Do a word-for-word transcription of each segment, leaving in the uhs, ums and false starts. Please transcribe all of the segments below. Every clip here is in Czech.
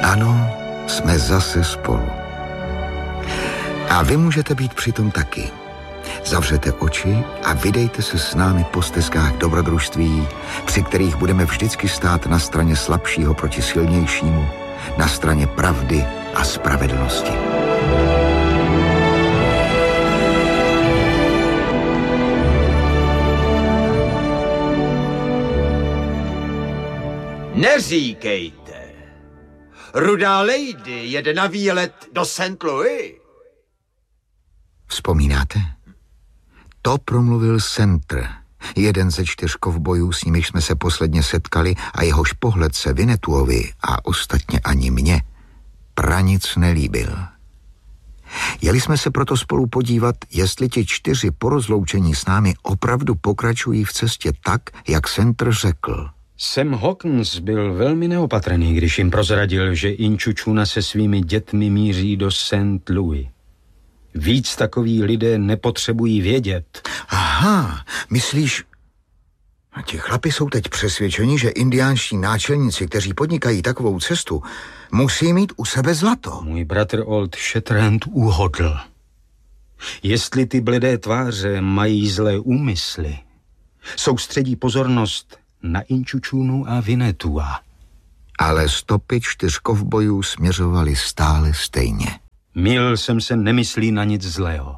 Ano, jsme zase spolu. A vy můžete být přitom taky. Zavřete oči a vydejte se s námi po stezkách dobrodružství, při kterých budeme vždycky stát na straně slabšího proti silnějšímu, na straně pravdy a spravedlnosti. Neříkejte. Rudá lady jede na výlet do Saint Louis. Vzpomínáte? To promluvil Centr, jeden ze čtyř kovbojů, s nimiž jsme se posledně setkali a jehož pohled se Vinetuovi a ostatně ani mně pranic nelíbil. Jeli jsme se proto spolu podívat, jestli ti čtyři po rozloučení s námi opravdu pokračují v cestě tak, jak Centr řekl. Sam Hawkins byl velmi neopatrný, když jim prozradil, že Inčučuna se svými dětmi míří do Saint Louis. Víc takoví lidé nepotřebují vědět. Aha, myslíš... A ti chlapi jsou teď přesvědčeni, že indiánští náčelníci, kteří podnikají takovou cestu, musí mít u sebe zlato. Můj bratr Old Shatterhand uhodl. Jestli ty bledé tváře mají zlé úmysly, soustředí pozornost na Inčučunu a Vinetua. Ale stopy čtyř kovbojů směřovaly stále stejně. Mýlil jsem se, nemyslí na nic zlého.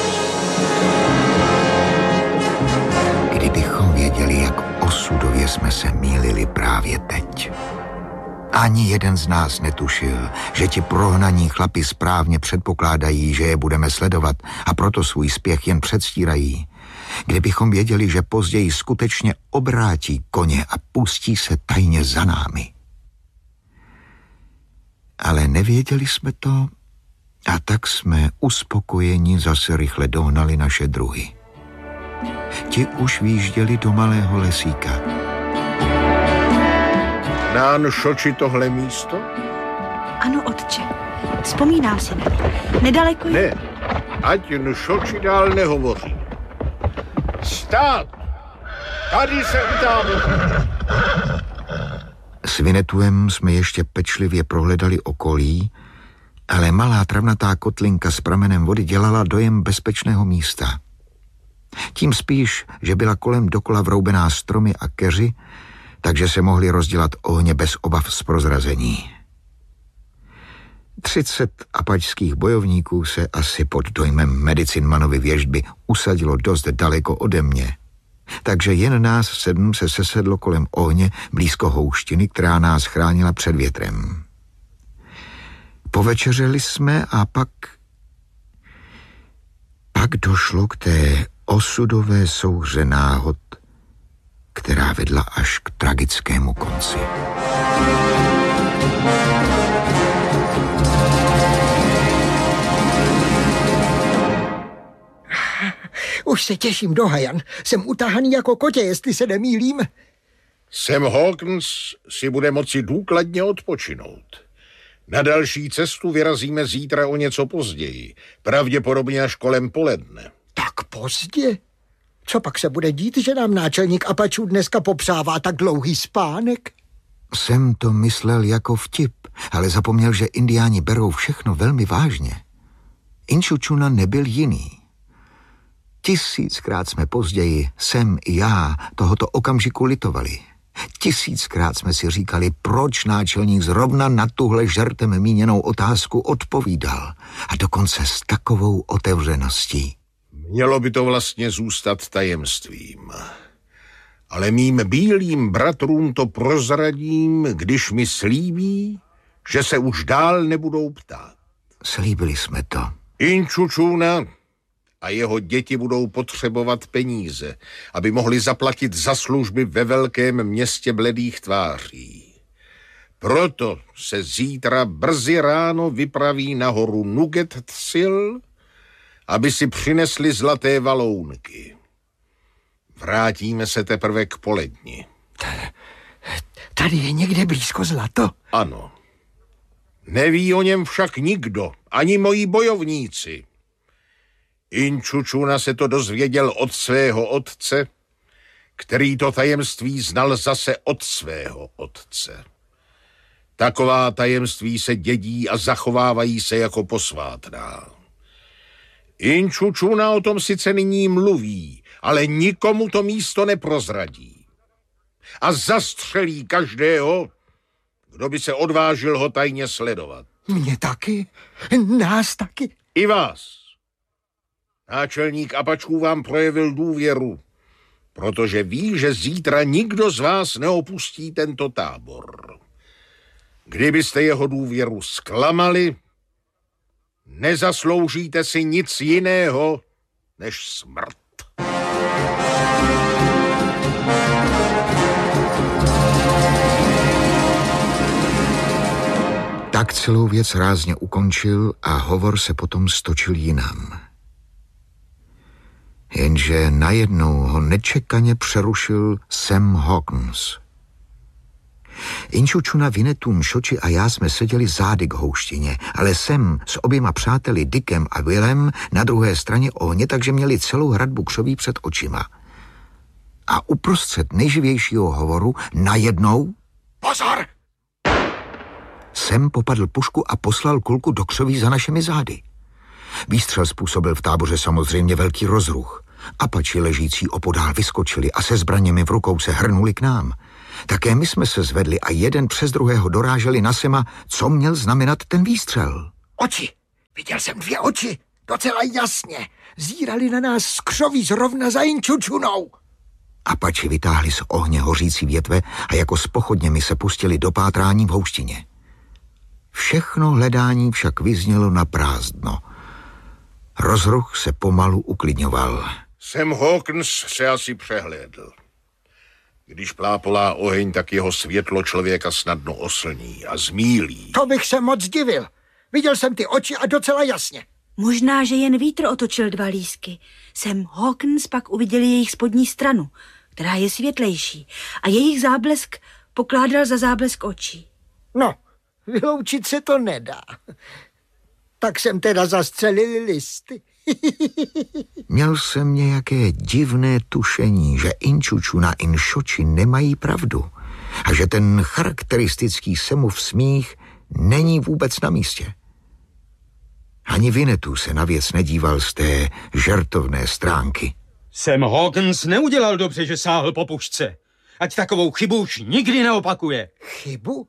Kdybychom věděli, jak osudově jsme se mýlili právě teď. Ani jeden z nás netušil, že ti prohnaní chlapi správně předpokládají, že je budeme sledovat a proto svůj spěch jen předstírají. Kdybychom věděli, že později skutečně obrátí koně a pustí se tajně za námi. Ale nevěděli jsme to a tak jsme uspokojeni zase rychle dohnali naše druhy. Ti už výjížděli do malého lesíka. Nán šoči tohle místo? Ano, otče. Vzpomínám si na ně. Nedaleko je... Ne, ať šoči dál nehovoří. Stát! Tady se utáhnu! S Vinetuem jsme ještě pečlivě prohledali okolí, ale malá travnatá kotlinka s pramenem vody dělala dojem bezpečného místa. Tím spíš, že byla kolem dokola vroubená stromy a keři, takže se mohli rozdělat ohně bez obav z prozrazení. Třicet apačských bojovníků se asi pod dojmem Medicinmanovy věštby usadilo dost daleko ode mě, takže jen nás sedm se sesedlo kolem ohně blízko houštiny, která nás chránila před větrem. Povečeřeli jsme a pak... Pak došlo k té osudové souhře náhod, která vedla až k tragickému konci. Už se těším do Hajan. Jsem utahaný jako kotě, jestli se nemýlím. Sam Hawkins si bude moci důkladně odpočinout. Na další cestu vyrazíme zítra o něco později, pravděpodobně až kolem poledne. Tak pozdě? Co pak se bude dít, že nám náčelník Apačů dneska popřává tak dlouhý spánek? Jsem to myslel jako vtip, ale zapomněl, že indiáni berou všechno velmi vážně. Inčučuna nebyl jiný. Tisíckrát jsme později, Sam i já, tohoto okamžiku litovali. Tisíckrát jsme si říkali, proč náčelník zrovna na tuhle žertem míněnou otázku odpovídal. A dokonce s takovou otevřeností. Mělo by to vlastně zůstat tajemstvím. Ale mým bílým bratrům to prozradím, když mi slíbí, že se už dál nebudou ptát. Slíbili jsme to. Inčučuna a jeho děti budou potřebovat peníze, aby mohli zaplatit za služby ve velkém městě bledých tváří. Proto se zítra brzy ráno vypraví nahoru Nuget Tsil, aby si přinesli zlaté valounky. Vrátíme se teprve k poledni. Tady je někde blízko zlato? Ano. Neví o něm však nikdo, ani moji bojovníci. Inčučuna se to dozvěděl od svého otce, který to tajemství znal zase od svého otce. Taková tajemství se dědí a zachovávají se jako posvátná. Inčučuna o tom sice nyní mluví, ale nikomu to místo neprozradí. A zastřelí každého, kdo by se odvážil ho tajně sledovat. Mě taky, nás taky. I vás. Náčelník Apačů vám projevil důvěru, protože ví, že zítra nikdo z vás neopustí tento tábor. Kdybyste jeho důvěru zklamali, nezasloužíte si nic jiného než smrt. Tak celou věc rázně ukončil a hovor se potom stočil jinam. Jenže najednou ho nečekaně přerušil Sam Hawkins. Inčučuna, Vinetu, Mšoči a já jsme seděli zády k houštině, ale Sam s oběma přáteli Dickem a Willem na druhé straně ohně, takže měli celou hradbu křoví před očima. A uprostřed nejživějšího hovoru najednou... Pozor! Sam popadl pušku a poslal kulku do křoví za našimi zády. Výstřel způsobil v táboře samozřejmě velký rozruch. Apači ležící opodál vyskočili a se zbraněmi v rukou se hrnuli k nám. Také my jsme se zvedli a jeden přes druhého doráželi na Sema, co měl znamenat ten výstřel. Oči! Viděl jsem dvě oči, docela jasně. Zírali na nás z křoví zrovna za Inčučunou. Apači vytáhli z ohně hořící větve a jako s pochodněmi se pustili do pátrání v houštině. Všechno hledání však vyznělo na prázdno. Rozruch se pomalu uklidňoval. Sam Hawkins se asi přehlédl. Když plápolá oheň, tak jeho světlo člověka snadno oslní a zmílí. To bych se moc divil. Viděl jsem ty oči a docela jasně. Možná, že jen vítr otočil dva lísky. Sam Hawkins pak uviděl jejich spodní stranu, která je světlejší, a jejich záblesk pokládal za záblesk očí. No, vyloučit se to nedá. Tak jsem teda zastřelil listy. Měl jsem nějaké divné tušení, že Inčučuna a Inšoči nemají pravdu a že ten charakteristický Samův smích není vůbec na místě. Ani Vinetu se na věc nedíval z té žertovné stránky. Sam Hawkins neudělal dobře, že sáhl po pušce. Ať takovou chybu už nikdy neopakuje. Chybu?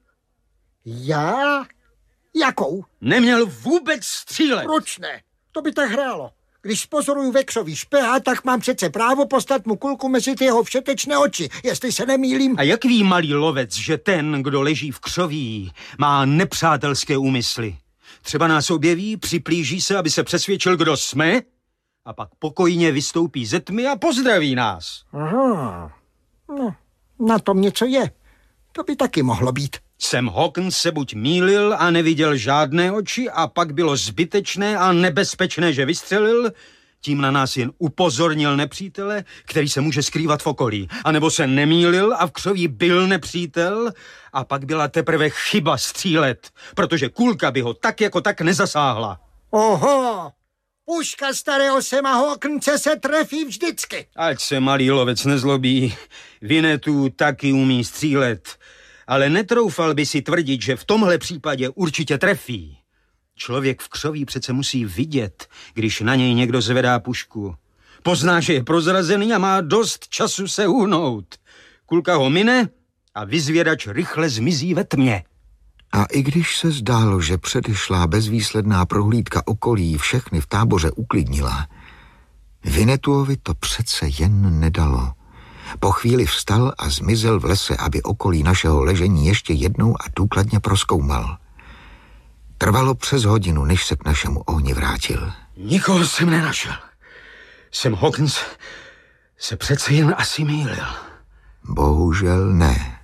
Já? Jakou? Neměl vůbec střílet. Proč ne? To by tak hrálo. Když spozoruju ve křoví špeha, tak mám přece právo poslat mu kulku mezi ty jeho všetečné oči, jestli se nemýlím. A jak ví malý lovec, že ten, kdo leží v křoví, má nepřátelské úmysly? Třeba nás objeví, připlíží se, aby se přesvědčil, kdo jsme, a pak pokojně vystoupí ze tmy a pozdraví nás. Aha, no, na tom něco je. To by taky mohlo být. Sam Hawkins se buď mýlil a neviděl žádné oči a pak bylo zbytečné a nebezpečné, že vystřelil, tím na nás jen upozornil nepřítele, který se může skrývat v okolí. A nebo se nemýlil a v křoví byl nepřítel a pak byla teprve chyba střílet, protože kulka by ho tak jako tak nezasáhla. Oho, puška starého Sama Hawkinse se trefí vždycky. Ať se malý lovec nezlobí, Vinetu taky umí střílet, ale netroufal by si tvrdit, že v tomhle případě určitě trefí. Člověk v křoví přece musí vidět, když na něj někdo zvedá pušku. Pozná, že je prozrazený a má dost času se uhnout. Kulka ho mine a vyzvědač rychle zmizí ve tmě. A i když se zdálo, že předešlá bezvýsledná prohlídka okolí všechny v táboře uklidnila, Vinetuovi to přece jen nedalo. Po chvíli vstal a zmizel v lese, aby okolí našeho ležení ještě jednou a důkladně prozkoumal. Trvalo přes hodinu, než se k našemu ohni vrátil. Nikoho jsem nenašel. Sam Hawkins se přece jen asi mýlil. Bohužel ne.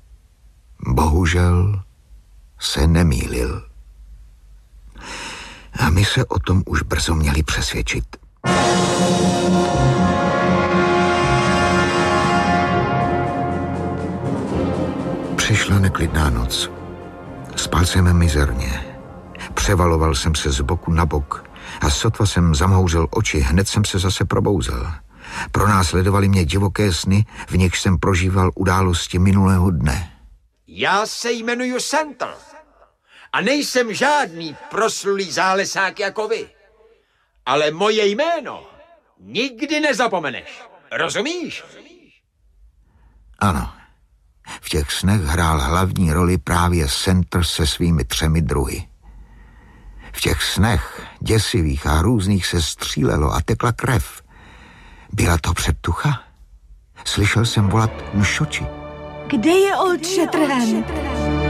Bohužel se nemýlil. A my se o tom už brzo měli přesvědčit. Přišla neklidná noc. Spal jsem mizerně. Převaloval jsem se z boku na bok a sotva jsem zamhouřil oči, hned jsem se zase probouzel. Pronásledovaly mě divoké sny, v nichž jsem prožíval události minulého dne. Já se jmenuji Center a nejsem žádný proslulý zálesák jako vy. Ale moje jméno nikdy nezapomeneš. Rozumíš? Ano. V těch snech hrál hlavní roli právě Center se svými třemi druhy. V těch snech, děsivých a hrůzných, se střílelo a tekla krev. Byla to předtucha? Slyšel jsem volat Mšoči. Kde je Old Shatterhand?